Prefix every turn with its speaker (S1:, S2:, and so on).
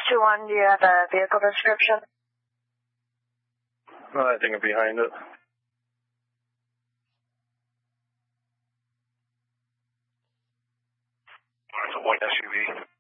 S1: 621, do you have a vehicle description?
S2: I think I'm behind it. It's a white SUV.